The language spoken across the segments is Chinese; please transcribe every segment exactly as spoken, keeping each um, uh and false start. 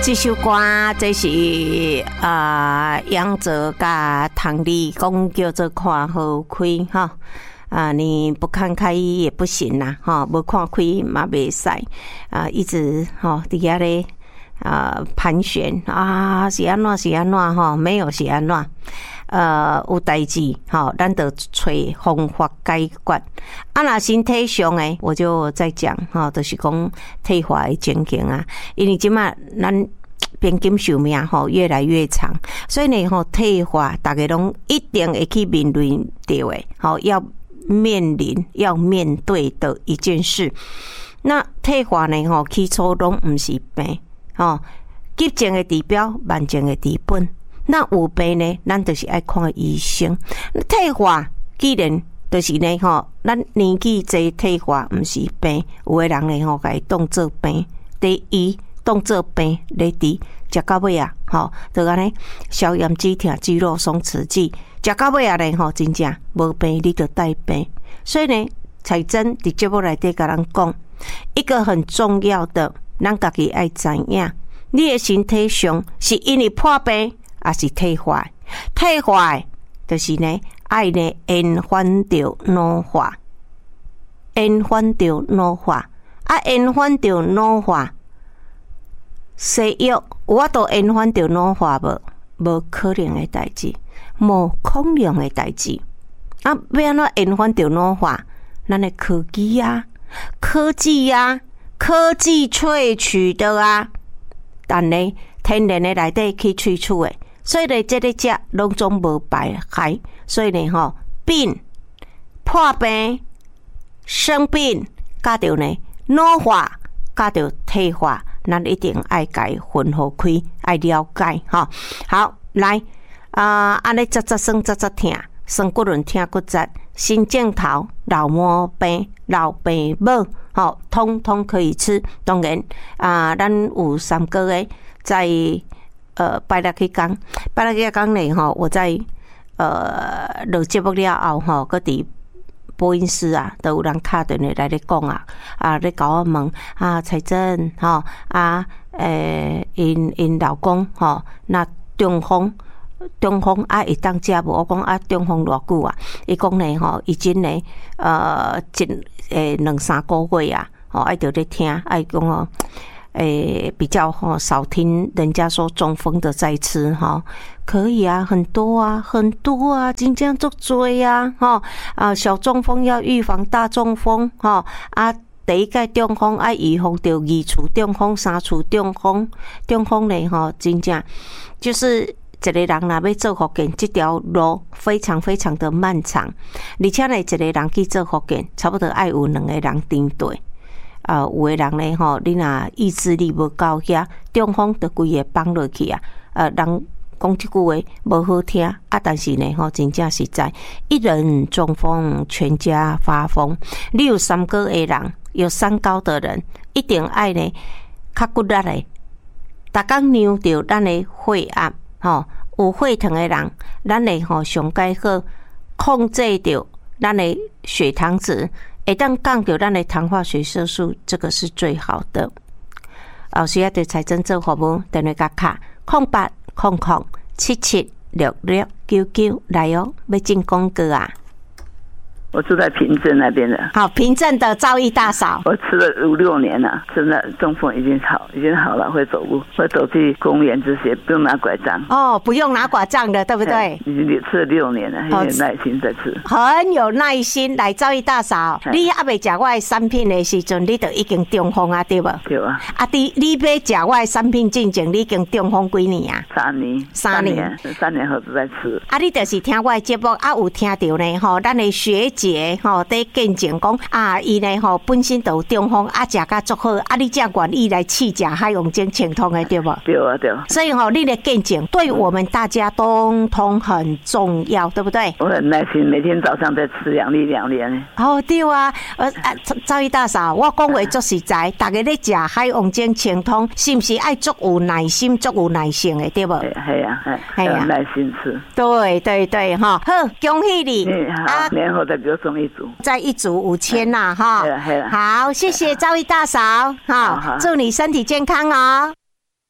这首歌这是啊杨哲甲唐丽讲叫做看好开哈啊，你不看开也不行啦哈，不看开嘛袂使啊，一直哈底下咧啊盘旋啊是安怎是安怎哈，没有是安怎。呃，有代志，好，咱得找方法解决。啊，那身体上诶，我就在讲，哈，就是讲退化的情形啊。因为即马咱平均寿命吼越来越长，所以呢，吼退化，大家拢一定会去面临到诶，好要面临要面对的一件事。那退化呢，吼起初拢毋是病，吼急症的治标，慢症的治本。那有病呢，咱就是爱看医生。退化既然就是呢吼，咱年纪这退化毋是病，有的人呢吼，甲伊当做病，第一当做病来治，食到尾啊，吼，就安尼消炎止痛、肌肉松弛剂，食到尾啊呢吼，真正无病你就带病。所以呢，彩珍伫节目内底甲咱讲，一个很重要的，咱家己爱知影，你的身体上是因为破病。也是退化，退化就是呢，爱呢延缓着老化，延缓着老化，啊，延缓着老化，西药有法度延缓着老化无？无可能的代志，无可能的代志。啊，要安怎延缓着老化？咱的科技啊，科技啊，科技萃取的啊，但呢，天然的内底去萃取的。所以呢，这个食拢总无白害，所以呢，吼病、破病、生病，加着呢老化，加着退化，咱一定爱解分好开，爱了解哈。好，来啊，安尼扎扎酸扎扎痛，酸骨轮痛骨折，心镜头、老毛病、老病母，吼，通通可以吃。当然啊，咱有三个月在。呃，拜六去讲，拜六去讲呢，吼，我在呃录节目了后，吼，搁伫播音室啊，都有人打电话来咧讲啊，啊，咧甲我问啊，彩珍，吼，啊，诶，因因老公，吼，那中风，中风啊，会当食无？我讲啊，中风偌久啊？伊讲呢，吼，已经呢，呃，一诶两三个月啊，吼，爱着咧听，爱讲哦。诶，比较哈少听人家说中风的在吃哈，可以啊，很多啊，很多啊，真正足多啊，哈啊，小中风要预防大中风哈啊，第一届中风爱预防到二处中风、三处中风，中风呢哈，真正就是一个人若要做复健，这条路非常非常的漫长，而且呢，一个人去做复健，差不多爱有两个人顶对。啊，有的人呢，吼，你若意志力无够遐，中风就规个放落去啊。呃，人讲这句话无好听啊，但是呢，吼，真正实在，一人中风，全家发疯。你有三高的人，有三高的人，一定爱呢，较骨力的，逐工量着咱的血压，吼，有血糖的人，咱呢吼上解好控制着咱的血糖值。会当降到咱的糖化血色素，这个是最好的。后需要对财政做服务，电话甲卡空八空空七七六六九九来哦，要进广告啊！ 我住在平镇那边的。 好，平镇的赵毅大嫂， 我吃了五六年了，真的中风已经好，已经好了，会走路，会走去公园这些，不用拿拐杖。 哦，不用拿拐杖的，对不对？ 已经吃了六年了，很有耐心在吃。 很有耐心来，赵毅大嫂，你还未食我的产品的时阵，你就已经中风啊，对不？ 对啊。 啊，你你要食我的产品进前，你已经中风几年啊？ 三年。 三年。 三年后就在吃。 啊，你就是听我的节目啊，有听到呢吼，咱的学姐。吼，在见证讲啊，伊呢吼本身就有中风啊，食甲足好，啊，你才愿意来试食海洋精清通的对不？ 对啊，对啊。 所以吼，你的见证对我们大家通通很重要，对不对？ 我很耐心，每天早上在吃两粒两粒。 哦，对啊，呃啊，赵毅大嫂，我讲话足实在，大家咧食海洋精清通，是不是爱足有耐心、足有耐性的，对不？ 系啊，系啊，耐心吃。对对对，哈，好，恭喜你！ 啊，年后再给我送一。 再一组五千呐，哈，好，谢谢赵毅大嫂，好，祝你身体健康哦。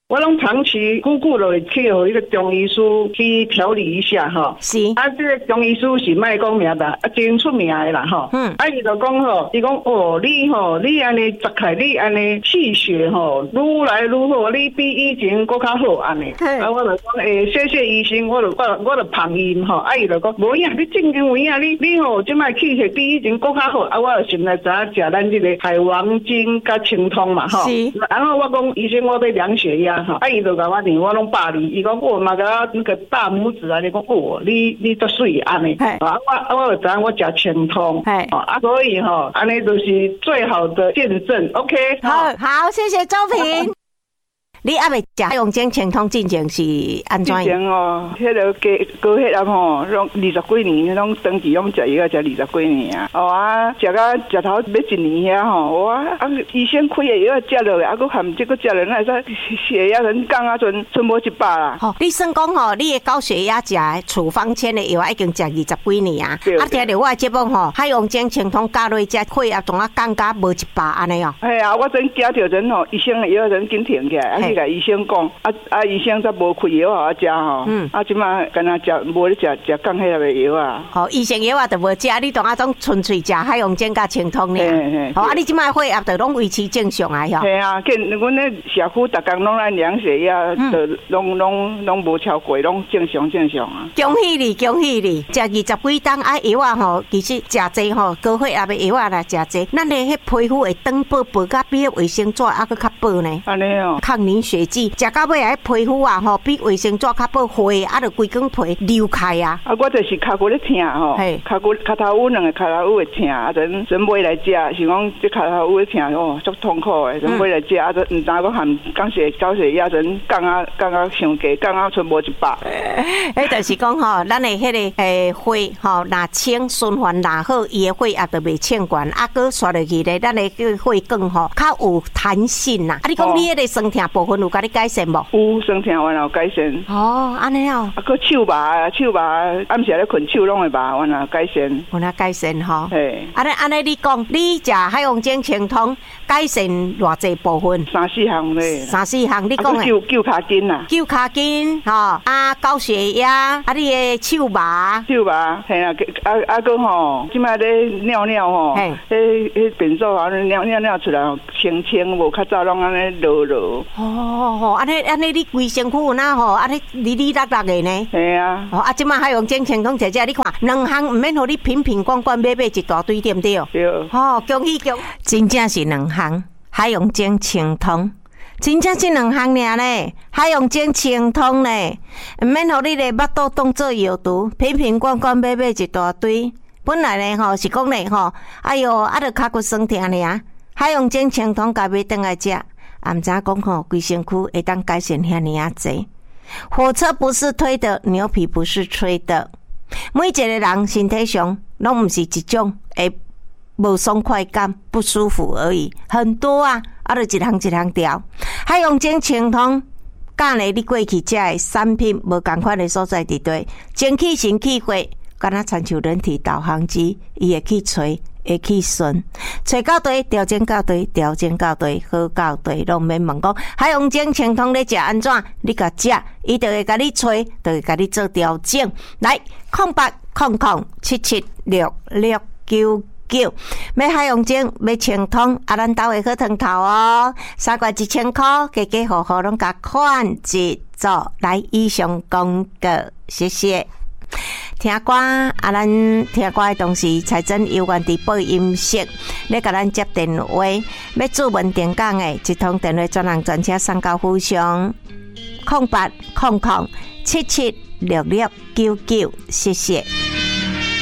我拢长期久久落去互一个中医师去调理一下吼。 是。 啊，这个中医师是卖讲名的，啊，真出名的啦吼。 嗯。 啊，伊就讲吼，伊讲哦，你吼，你安尼砸开，你安尼气血吼，愈来愈好，你比以前搁较好安尼。啊，我就讲诶，谢谢医生，我就我我就旁伊吼，啊，伊就讲无影，你正经有影，你你吼，即摆气血比以前搁较好，啊，我就心内知影食咱这个海王精甲清通嘛吼。是。然后我讲医生，我要量血压。啊，伊就甲我念，我拢百二，伊讲我嘛甲我那个大拇指啊，你讲哦，你你足水安尼，啊我我就知影我食清通，啊所以吼，安尼就是最好的见证 ，OK。 好，好，谢谢周平。你还未食海王精清通进前是安怎？ 之前哦，迄个高高血压吼，拢二十几年，拢长期拢食药食二十几年啊。哦啊，食到食头要一年遐吼，哇啊！医生开的药食落，啊，佮含这个食落，那说血压人降啊，剩剩无一百啦。 吼，你算讲吼，你的高血压食的处方签的药已经食二十几年啊。啊，听着我的节目吼，海王精清通加落只血压总啊降到无一百安尼哦。 系啊，我真惊着人吼，医生的药人紧停起来。甲医生讲，啊啊，医生才无开药互我食吼，嗯，啊，即马干那食无咧食食降血压的药啊。 哦，医生药啊，就无食，你当啊种纯粹食海王精甲清通咧。嘿嘿。哦，啊，你即马血压就拢维持正常啊，吼。 系啊，见阮咧社区逐工拢来量血压，就拢拢拢无超过，拢正常正常啊。 恭喜你，恭喜你！食二十几档啊药啊吼，其实食济吼，高血压的药啊来食济，咱的迄皮肤会长薄薄，甲比卫生纸还佫较薄呢。 安尼哦。抗凝血剂。食到尾啊，皮肤啊吼，比卫生纸较薄灰，啊，就规根皮流开啊。 啊，我就是脚骨咧疼吼，脚骨脚头有两个脚头有会疼，啊，阵阵买来食，是讲这脚头有会疼哦，足痛苦的，阵买来食，啊，阵毋知讲含降血高血压，阵降啊降啊上低，降啊剩无一百。 迄就是讲吼，咱的迄个诶血吼，若清循环若好，伊的血压就袂清悬，啊，搁刷落去咧，咱的血管吼较有弹性呐。啊，你讲你迄个酸痛部分有甲你改善无？ 有酸痛完有改善。 哦，安尼哦。 啊，佮手麻，手麻，暗时咧困手拢会麻，完有改善。 有哪改善吼？ 嘿。 安尼安尼，你讲你食海王精清通改善偌济部分？ 三四项咧。 三四项，你讲诶。 救救骹筋呐。 救骹筋吼，啊高血压，啊你诶手麻。 手麻，系啊，啊啊个吼，即摆咧尿尿吼，迄迄便所啊，尿尿尿出来吼，清清无较早拢安尼落落。 哦吼，安尼安尼，你规身躯有哪吼？安尼哩哩落落的呢？ 系啊。哦， 啊，即摆海王精清通姐姐，你看两项毋免互你瓶瓶罐罐买买一大堆，对不对？ 对。 哦，恭喜恭喜！真正是两项海王精清通。真正是两项尔咧，海王精清通咧，毋免互你咧腹肚当做药毒，瓶瓶罐罐买买一大堆。本来咧吼是讲咧吼，哎哟，啊着脚骨酸痛尔，海王精清通家买转来食，啊毋知影讲吼，规身躯会当改善遐尔啊济。火车不是推的，牛皮不是吹的。每一个人身体上拢毋是一种会无爽快感、不舒服而已，很多啊，啊，就一项一项调。海王精清通，教你你过去食的产品无共款的所在伫对，精气神气血，敢若亲像人体导航机，伊会去吹。会去顺，找到对，调整到对，调整到对，好到对，拢免问讲。海王精清通咧食安怎？你甲食，伊就会甲你吹，就会甲你做调整。来，空八空空七七六六九九，要海王精，要清通，啊，咱兜会好汤头哦，三块一千块，家家户户拢甲款一组。来，以上广告，谢谢。听歌啊，咱听歌的同时，财政有关伫播音室，咧甲咱接电话，要注文电讲的，一通电话专人专车送到府上，空八空空七七六六九九，谢谢。